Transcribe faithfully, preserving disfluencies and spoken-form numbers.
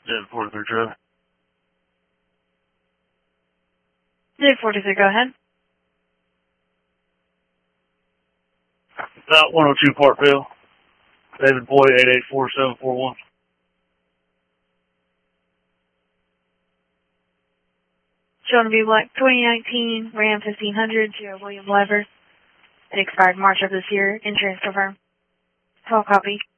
David forty-three Trevor. David forty-three, go ahead. About one oh two Parkville. David Boy, eight eight four seven four one. Showing to be black twenty nineteen Ram fifteen hundred to William Lever. It expired March of this year. Insurance confirmed. Call copy.